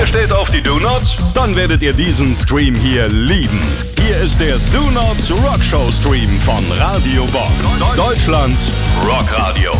steht auf die Do-Nots? Dann werdet ihr diesen Stream hier lieben. Hier ist der Do-Nots Rockshow Stream von Radio Bob. Deutschlands Rockradio.